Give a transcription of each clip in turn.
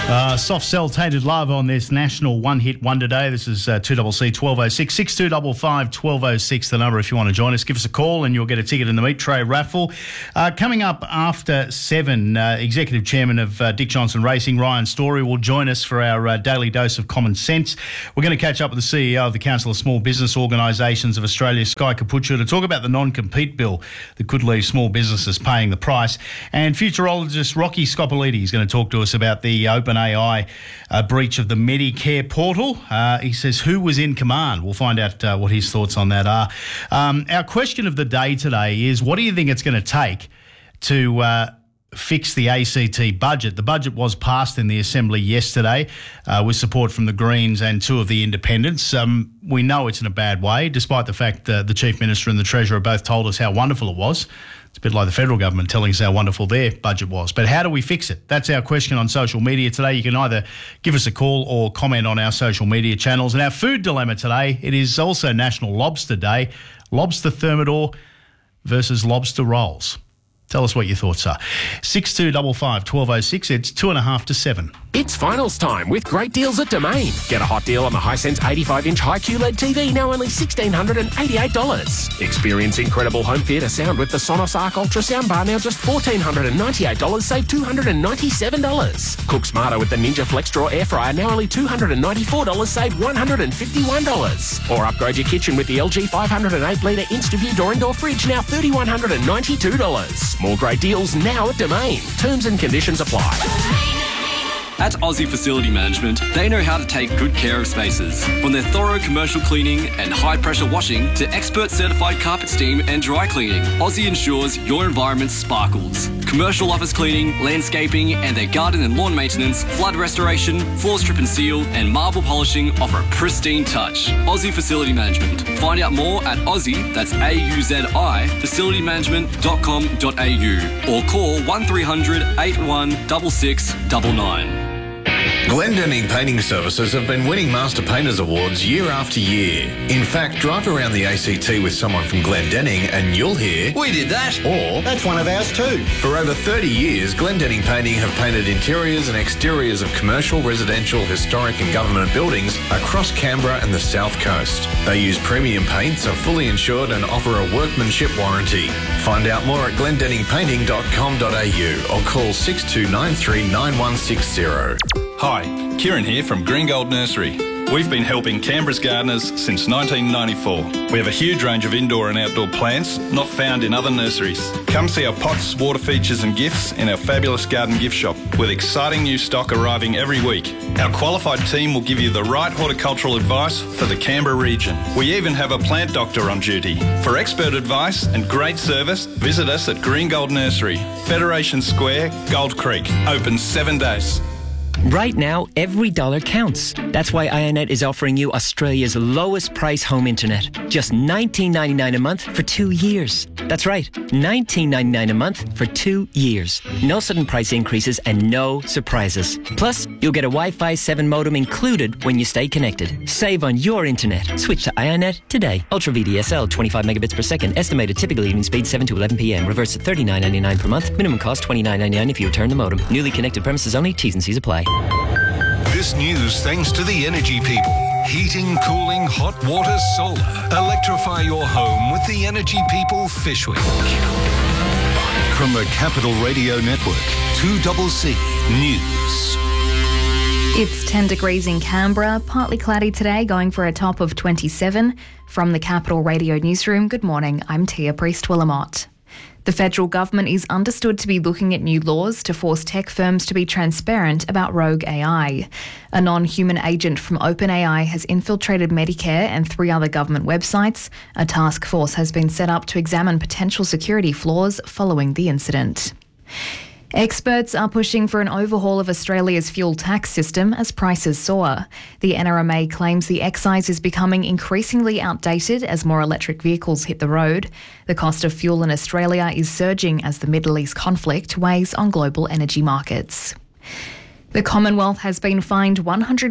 Soft Cell Tainted Love on this national one-hit wonder day. This is 2CC 1206, 6255 1206, the number if you want to join us. Give us a call and you'll get a ticket in the meat tray raffle. Coming up after 7, Executive Chairman of Dick Johnson Racing, Ryan Story, will join us for our daily dose of common sense. We're going to catch up with the CEO of the Council of Small Business Organisations of Australia, Sky Capuccio, to talk about the non-compete bill that could leave small businesses paying the price. And futurologist Rocky Scopoliti is going to talk to us about the OpenAI breach of the Medicare portal. He says, who was in command? We'll find out what his thoughts on that are. Our question of the day today is, what do you think it's going to take to fix the ACT budget? The budget was passed in the Assembly yesterday with support from the Greens and 2 of the independents. We know it's in a bad way, despite the fact that the Chief Minister and the Treasurer both told us how wonderful it was. It's a bit like the federal government telling us how wonderful their budget was. But how do we fix it? That's our question on social media today. You can either give us a call or comment on our social media channels. And our food dilemma today, it is also National Lobster Day. Lobster Thermidor versus lobster rolls. Tell us what your thoughts are. 6255 1206. It's 2.5 to 7. It's finals time with great deals at Domain. Get a hot deal on the Hisense 85-inch high QLED TV, now only $1,688. Experience incredible home theatre sound with the Sonos Arc Ultra soundbar, now just $1,498. Save $297. Cook smarter with the Ninja FlexDraw air fryer, now only $294. Save $151. Or upgrade your kitchen with the LG 508-litre InstaView door and door fridge, now $3,192. More great deals now at Domain. Terms and conditions apply. At Aussie Facility Management, they know how to take good care of spaces. From their thorough commercial cleaning and high-pressure washing to expert certified carpet steam and dry cleaning, Aussie ensures your environment sparkles. Commercial office cleaning, landscaping, and their garden and lawn maintenance, flood restoration, floor strip and seal, and marble polishing offer a pristine touch. Aussie Facility Management. Find out more at Aussie, that's AUZI, facilitymanagement.com.au, or call 1300 81 6699. Glendenning Painting Services have been winning Master Painters Awards year after year. In fact, drive around the ACT with someone from Glendenning and you'll hear, "We did that," or "That's one of ours too." For over 30 years, Glendenning Painting have painted interiors and exteriors of commercial, residential, historic and government buildings across Canberra and the South Coast. They use premium paints, are fully insured and offer a workmanship warranty. Find out more at glendenningpainting.com.au or call 6293 9160. Hi, Kieran here from Green Gold Nursery. We've been helping Canberra's gardeners since 1994. We have a huge range of indoor and outdoor plants not found in other nurseries. Come see our pots, water features and gifts in our fabulous garden gift shop with exciting new stock arriving every week. Our qualified team will give you the right horticultural advice for the Canberra region. We even have a plant doctor on duty. For expert advice and great service, visit us at Green Gold Nursery, Federation Square, Gold Creek. Open 7 days. Right now, every dollar counts. That's why IONET is offering you Australia's lowest price home internet. Just $19.99 a month for 2 years. That's right, $19.99 a month for 2 years. No sudden price increases and no surprises. Plus, you'll get a Wi-Fi 7 modem included when you stay connected. Save on your internet. Switch to IONET today. Ultra VDSL, 25 megabits per second. Estimated typical evening speed 7 to 11 p.m. Reverse at $39.99 per month. Minimum cost $29.99 if you return the modem. Newly connected premises only. T's and C's apply. This news thanks to the energy people. Heating, cooling, hot water, solar. Electrify your home with the energy people Fishwick. From the Capital Radio Network, 2CC News. It's 10 degrees in Canberra, partly cloudy today, going for a top of 27. From the Capital Radio Newsroom, good morning, I'm Tia Priest-Willamott. The federal government is understood to be looking at new laws to force tech firms to be transparent about rogue AI. A non-human agent from OpenAI has infiltrated Medicare and 3 other government websites. A task force has been set up to examine potential security flaws following the incident. Experts are pushing for an overhaul of Australia's fuel tax system as prices soar. The NRMA claims the excise is becoming increasingly outdated as more electric vehicles hit the road. The cost of fuel in Australia is surging as the Middle East conflict weighs on global energy markets. The Commonwealth has been fined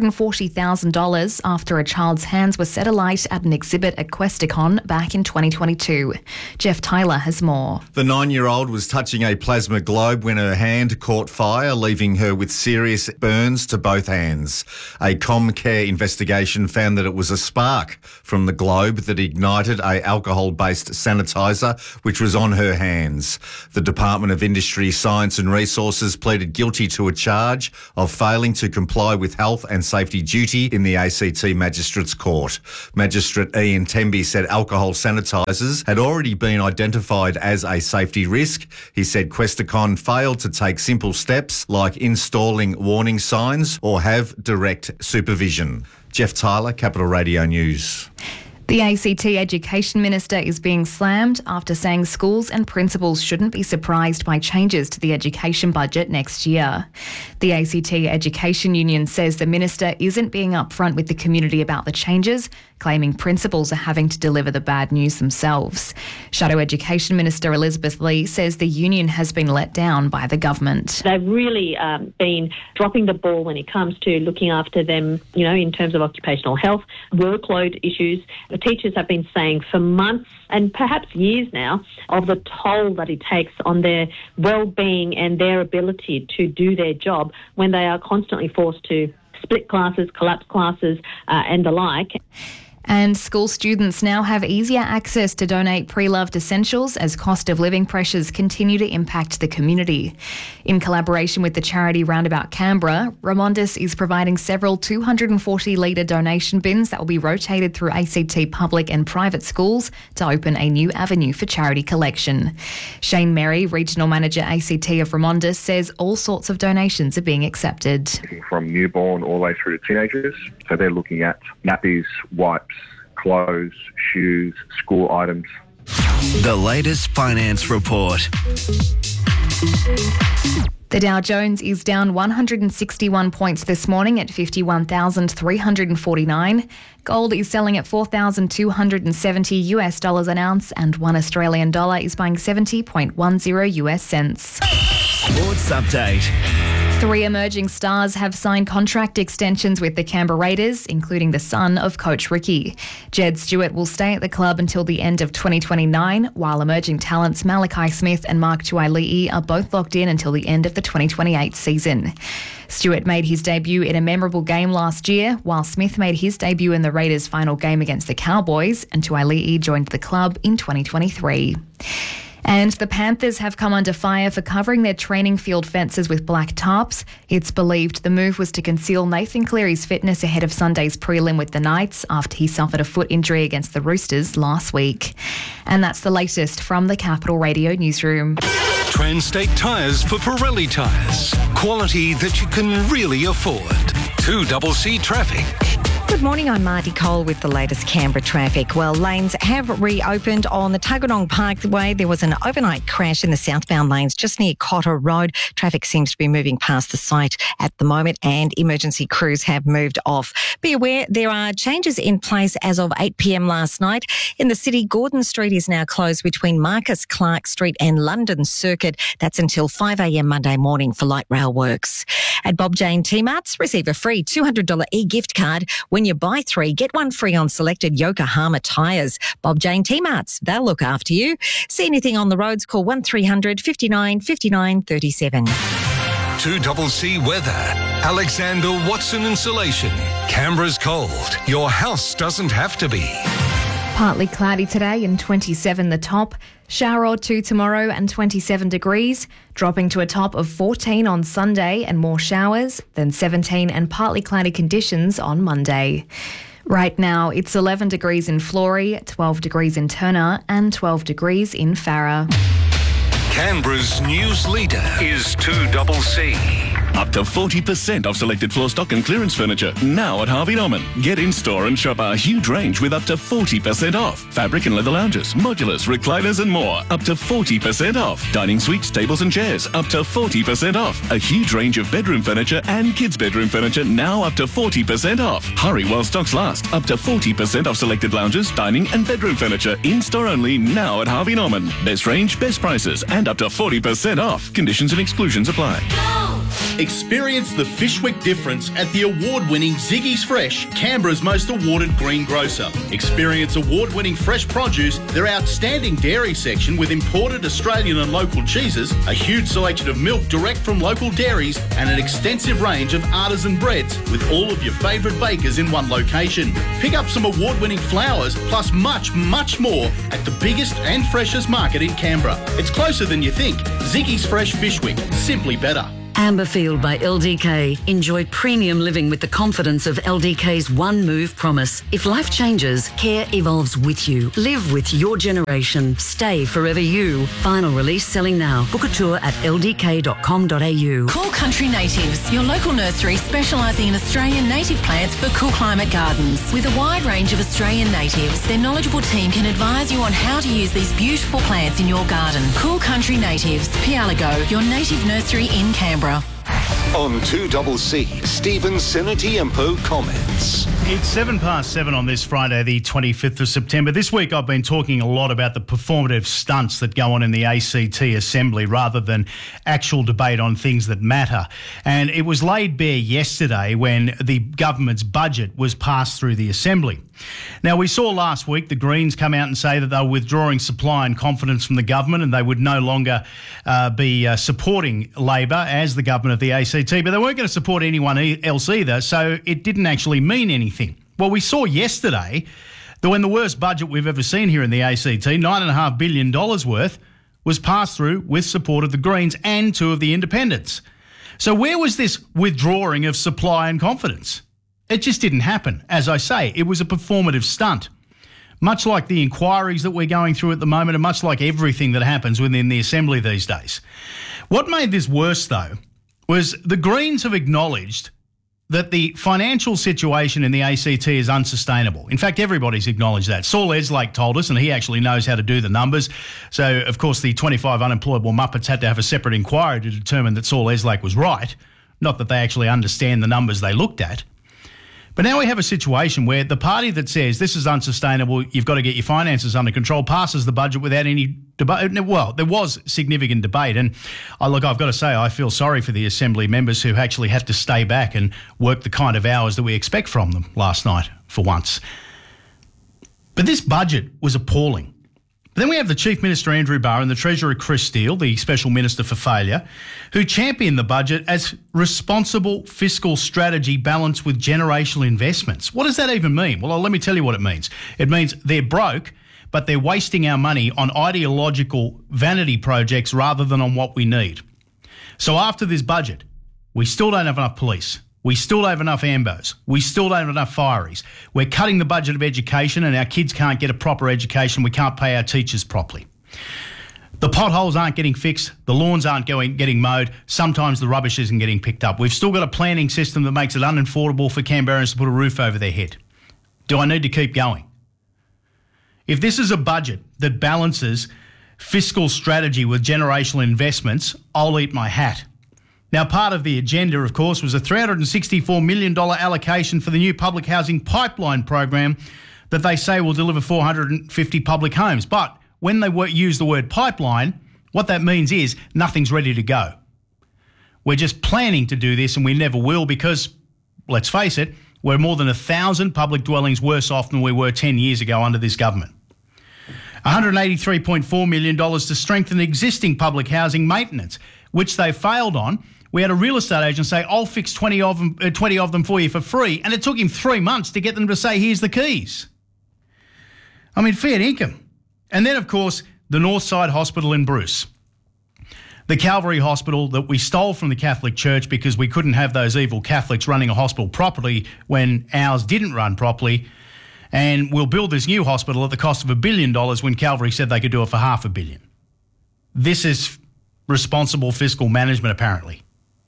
$140,000 after a child's hands were set alight at an exhibit at Questacon back in 2022. Jeff Tyler has more. The 9-year-old was touching a plasma globe when her hand caught fire, leaving her with serious burns to both hands. A Comcare investigation found that it was a spark from the globe that ignited a alcohol-based sanitizer, which was on her hands. The Department of Industry, Science and Resources pleaded guilty to a charge of failing to comply with health and safety duty in the ACT Magistrates Court. Magistrate Ian Temby said alcohol sanitisers had already been identified as a safety risk. He said Questacon failed to take simple steps like installing warning signs or have direct supervision. Jeff Tyler, Capital Radio News. The ACT Education Minister is being slammed after saying schools and principals shouldn't be surprised by changes to the education budget next year. The ACT Education Union says the minister isn't being upfront with the community about the changes, claiming principals are having to deliver the bad news themselves. Shadow Education Minister Elizabeth Lee says the union has been let down by the government. They've really been dropping the ball when it comes to looking after them, in terms of occupational health, workload issues. The teachers have been saying for months and perhaps years now of the toll that it takes on their well-being and their ability to do their job when they are constantly forced to split classes, collapse classes and the like. And school students now have easier access to donate pre-loved essentials as cost of living pressures continue to impact the community. In collaboration with the charity Roundabout Canberra, Remondis is providing several 240-litre donation bins that will be rotated through ACT public and private schools to open a new avenue for charity collection. Shane Merry, Regional Manager ACT of Remondis, says all sorts of donations are being accepted. From newborn all the way through to teenagers. So they're looking at nappies, wipes, clothes, shoes, school items. The latest finance report. The Dow Jones is down 161 points this morning at 51,349. Gold is selling at $4,270 an ounce, and $1 Australian dollar is buying 70.10 US cents. Sports update. 3 emerging stars have signed contract extensions with the Canberra Raiders, including the son of Coach Ricky. Jed Stewart will stay at the club until the end of 2029, while emerging talents Malachi Smith and Mark Tuaili'i are both locked in until the end of the 2028 season. Stewart made his debut in a memorable game last year, while Smith made his debut in the Raiders' final game against the Cowboys, and Tuaili'i joined the club in 2023. And the Panthers have come under fire for covering their training field fences with black tarps. It's believed the move was to conceal Nathan Cleary's fitness ahead of Sunday's prelim with the Knights after he suffered a foot injury against the Roosters last week. And that's the latest from the Capital Radio newsroom. Transtate Tyres for Pirelli tyres. Quality that you can really afford. 2CC Traffic. Good morning, I'm Marty Cole with the latest Canberra traffic. Well, lanes have reopened on the Tuggeranong Parkway. There was an overnight crash in the southbound lanes just near Cotter Road. Traffic seems to be moving past the site at the moment and emergency crews have moved off. Be aware there are changes in place as of 8 p.m. last night. In the city, Gordon Street is now closed between Marcus Clark Street and London Circuit. That's until 5 a.m. Monday morning for light rail works. At Bob Jane T-Marts, receive a free $200 e-gift card when you buy 3, get 1 free on selected Yokohama tyres. Bob Jane T-Marts, they'll look after you. See anything on the roads, call 1300 59 59 37. 2CC Weather. Alexander Watson Insulation. Canberra's cold. Your house doesn't have to be. Partly cloudy today and 27 the top. Shower or 2 tomorrow and 27 degrees, dropping to a top of 14 on Sunday and more showers, then 17 and partly cloudy conditions on Monday. Right now, it's 11 degrees in Flory, 12 degrees in Turner and 12 degrees in Farrer. Canberra's news leader is 2CC. Up to 40% off selected floor stock and clearance furniture now at Harvey Norman. Get in store and shop our huge range with up to 40% off. Fabric and leather lounges, modulars, recliners and more. Up to 40% off. Dining suites, tables and chairs. Up to 40% off. A huge range of bedroom furniture and kids' bedroom furniture now up to 40% off. Hurry while stocks last. Up to 40% off selected lounges, dining and bedroom furniture. In store only now at Harvey Norman. Best range, best prices and up to 40% off. Conditions and exclusions apply. Go! Experience the Fishwick difference at the award-winning Ziggy's Fresh, Canberra's most awarded green grocer. Experience award-winning fresh produce, their outstanding dairy section with imported Australian and local cheeses, a huge selection of milk direct from local dairies, and an extensive range of artisan breads with all of your favourite bakers in one location. Pick up some award-winning flowers plus much, much more at the biggest and freshest market in Canberra. It's closer than you think. Ziggy's Fresh Fishwick. Simply better. Amberfield by LDK. Enjoy premium living with the confidence of LDK's One Move promise. If life changes, care evolves with you. Live with your generation. Stay forever you. Final release selling now. Book a tour at ldk.com.au. Cool Country Natives, your local nursery specialising in Australian native plants for cool climate gardens. With a wide range of Australian natives, their knowledgeable team can advise you on how to use these beautiful plants in your garden. Cool Country Natives, Pialago, your native nursery in Canberra. On 2CC, Stephen Senatiempo comments. It's 7:07 on this Friday, the 25th of September. This week I've been talking a lot about the performative stunts that go on in the ACT Assembly rather than actual debate on things that matter. And it was laid bare yesterday when the government's budget was passed through the Assembly. Now, we saw last week the Greens come out and say that they were withdrawing supply and confidence from the government and they would no longer be supporting Labor as the government of the ACT, but they weren't going to support anyone else either, so it didn't actually mean anything. Well, we saw yesterday that when the worst budget we've ever seen here in the ACT, $9.5 billion worth, was passed through with support of the Greens and two of the independents. So where was this withdrawing of supply and confidence? It just didn't happen. As I say, it was a performative stunt. Much like the inquiries that we're going through at the moment and much like everything that happens within the Assembly these days. What made this worse, though, was the Greens have acknowledged that the financial situation in the ACT is unsustainable. In fact, everybody's acknowledged that. Saul Eslake told us, and he actually knows how to do the numbers. So, of course, the 25 unemployable Muppets had to have a separate inquiry to determine that Saul Eslake was right. Not that they actually understand the numbers they looked at. But now we have a situation where the party that says this is unsustainable, you've got to get your finances under control, passes the budget without any debate. Well, there was significant debate. And look, I've got to say, I feel sorry for the Assembly members who actually had to stay back and work the kind of hours that we expect from them last night for once. But this budget was appalling. Then we have the Chief Minister, Andrew Barr, and the Treasurer, Chris Steele, the Special Minister for Failure, who championed the budget as responsible fiscal strategy balanced with generational investments. What does that even mean? Well, let me tell you what it means. It means they're broke, but they're wasting our money on ideological vanity projects rather than on what we need. So after this budget, we still don't have enough police. We still don't have enough AMBOs. We still don't have enough fireys. We're cutting the budget of education and our kids can't get a proper education. We can't pay our teachers properly. The potholes aren't getting fixed. The lawns aren't getting mowed. Sometimes the rubbish isn't getting picked up. We've still got a planning system that makes it unaffordable for Canberrans to put a roof over their head. Do I need to keep going? If this is a budget that balances fiscal strategy with generational investments, I'll eat my hat. Now, part of the agenda, of course, was a $364 million allocation for the new public housing pipeline program that they say will deliver 450 public homes. But when they use the word pipeline, what that means is nothing's ready to go. We're just planning to do this and we never will because, let's face it, we're more than 1,000 public dwellings worse off than we were 10 years ago under this government. $183.4 million to strengthen existing public housing maintenance, which they failed on. We had a real estate agent say, I'll fix 20 of them for you for free. And it took him 3 months to get them to say, here's the keys. I mean, fair income. And then, of course, the Northside Hospital in Bruce. The Calvary Hospital that we stole from the Catholic Church because we couldn't have those evil Catholics running a hospital properly when ours didn't run properly. And we'll build this new hospital at the cost of $1 billion when Calvary said they could do it for $500 million. This is responsible fiscal management, apparently.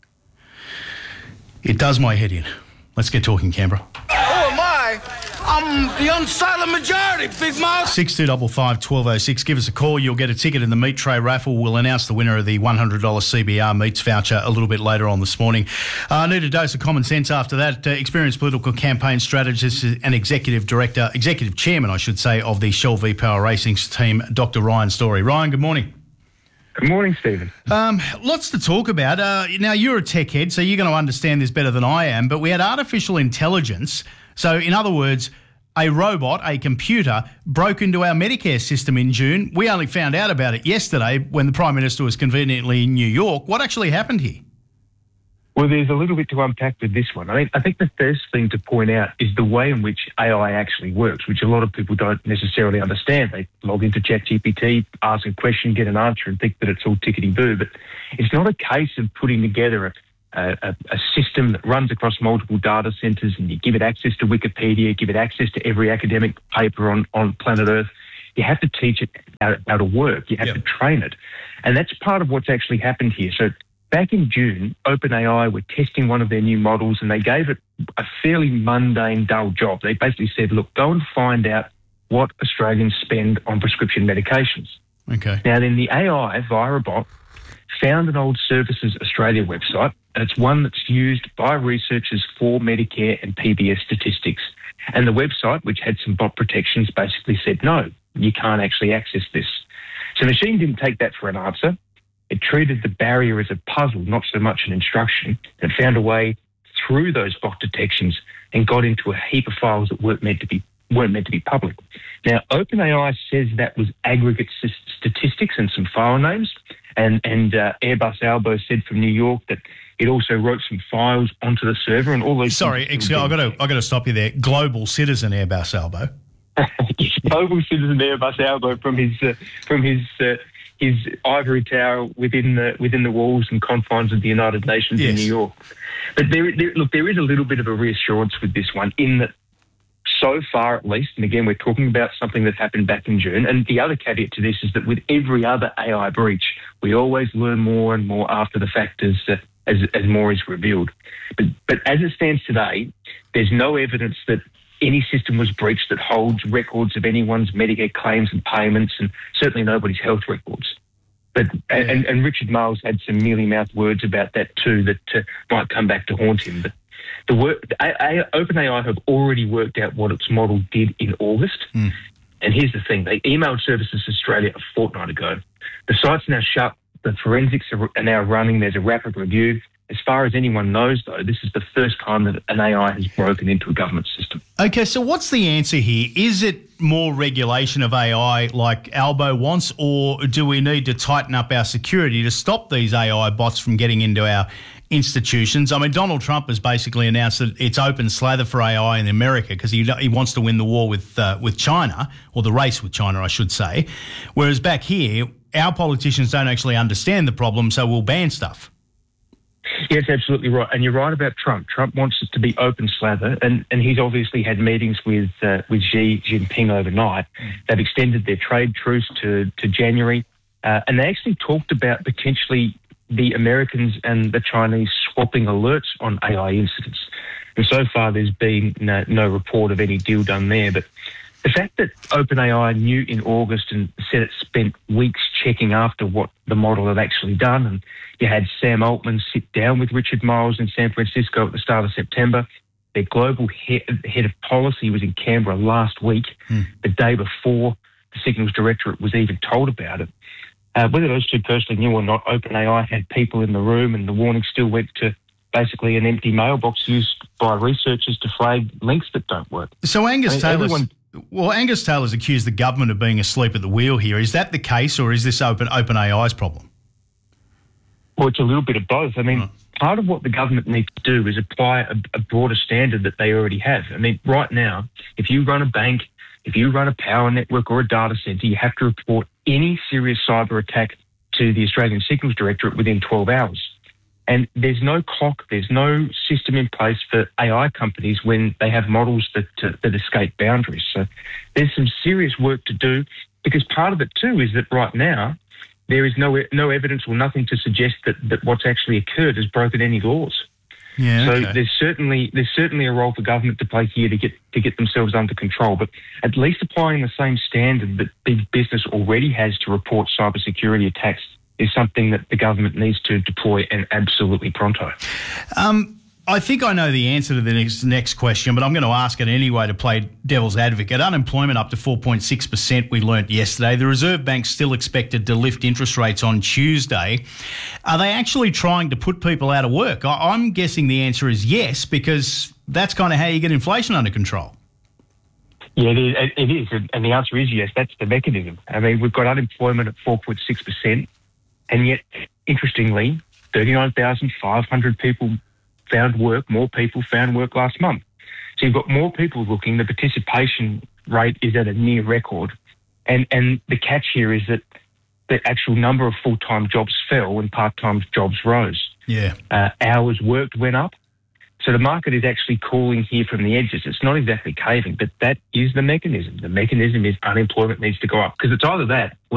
It does my head in. Let's get talking, Canberra. Who am I? I'm the unsilent majority, Big Mouth. 6255 1206. Give us a call. You'll get a ticket in the meat tray raffle. We'll announce the winner of the $100 CBR meats voucher a little bit later on this morning. Need a dose of common sense after that. Experienced political campaign strategist and executive chairman, I should say, of the Shell V-Power Racing team, Dr. Ryan Story. Ryan, good morning. Good morning, Stephen. Lots to talk about. Now, you're a tech head, so you're going to understand this better than I am, but we had artificial intelligence. So, in other words, a robot, a computer, broke into our Medicare system in June. We only found out about it yesterday when the Prime Minister was conveniently in New York. What actually happened here? Well, there's a little bit to unpack with this one. I think the first thing to point out is the way in which AI actually works, which a lot of people don't necessarily understand. They log into ChatGPT, ask a question, get an answer, and think that it's all tickety-boo. But it's not a case of putting together a system that runs across multiple data centres and you give it access to Wikipedia, give it access to every academic paper on planet Earth. You have to teach it how to work. You have to train it. And that's part of what's actually happened here. So back in June, OpenAI were testing one of their new models and they gave it a fairly mundane, dull job. They basically said, look, go and find out what Australians spend on prescription medications. Okay. Now, then the AI, via a bot, found an old Services Australia website, and it's one that's used by researchers for Medicare and PBS statistics. And the website, which had some bot protections, basically said, no, you can't actually access this. So the machine didn't take that for an answer. It treated the barrier as a puzzle, not so much an instruction, and found a way through those bot detections and got into a heap of files that weren't meant to be public. Now, OpenAI says that was aggregate statistics and some file names, and Airbus Albo said from New York that it also wrote some files onto the server and all those. Sorry, excuse, I got to stop you there. Global citizen Airbus Albo. Global citizen Airbus Albo from his ivory tower within the walls and confines of the United Nations in New York. But there is a little bit of a reassurance with this one in that so far at least, and again, we're talking about something that happened back in June, and the other caveat to this is that with every other AI breach, we always learn more and more after the fact as more is revealed. But as it stands today, there's no evidence that any system was breached that holds records of anyone's Medicare claims and payments, and certainly nobody's health records. But and Richard Marles had some mealy-mouthed words about that too that might come back to haunt him. But OpenAI have already worked out what its model did in August. And here's the thing. They emailed Services Australia a fortnight ago. The site's now shut. The forensics are now running. There's a rapid review. As far as anyone knows, though, this is the first time that an AI has broken into a government system. Okay, so what's the answer here? Is it more regulation of AI like Albo wants, or do we need to tighten up our security to stop these AI bots from getting into our institutions? I mean, Donald Trump has basically announced that it's open slather for AI in America because he wants to win the war with China, or the race with China, I should say. Whereas back here, our politicians don't actually understand the problem, so we'll ban stuff. Yes, absolutely right. And you're right about Trump. Trump wants it to be open slather, and he's obviously had meetings with Xi Jinping overnight. They've extended their trade truce to January, and they actually talked about potentially the Americans and the Chinese swapping alerts on AI incidents. And so far there's been no report of any deal done there. But the fact that OpenAI knew in August and said it spent weeks checking after what the model had actually done, and you had Sam Altman sit down with Richard Marles in San Francisco at the start of September. Their global head of policy was in Canberra last week, the day before the Signals Directorate was even told about it. Whether those two personally knew or not, OpenAI had people in the room, and the warning still went to basically an empty mailbox used by researchers to flag links that don't work. So Angus Taylor's accused the government of being asleep at the wheel here. Is that the case, or is this OpenAI's problem? Well, it's a little bit of both. I mean, part of what the government needs to do is apply a broader standard that they already have. I mean, right now, if you run a bank, if you run a power network or a data centre, you have to report any serious cyber attack to the Australian Signals Directorate within 12 hours. And there's no clock, there's no system in place for AI companies when they have models that escape boundaries. So there's some serious work to do, because part of it too is that right now there is no evidence or nothing to suggest that what's actually occurred has broken any laws. Yeah, so okay. there's certainly a role for government to play here to get themselves under control, but at least applying the same standard that big business already has to report cybersecurity attacks is something that the government needs to deploy, and absolutely pronto. I think I know the answer to the next question, but I'm going to ask it anyway to play devil's advocate. Unemployment up to 4.6%, we learnt yesterday. The Reserve Bank's still expected to lift interest rates on Tuesday. Are they actually trying to put people out of work? I'm guessing the answer is yes, because that's kind of how you get inflation under control. Yeah, it is. And the answer is yes, that's the mechanism. I mean, we've got unemployment at 4.6%, and yet, interestingly, 39,500 people found work, more people found work last month. So you've got more people looking. The participation rate is at a near record. And the catch here is that the actual number of full-time jobs fell and part-time jobs rose. Yeah. Hours worked went up. So the market is actually cooling here from the edges. It's not exactly caving, but that is the mechanism. The mechanism is unemployment needs to go up, because it's either that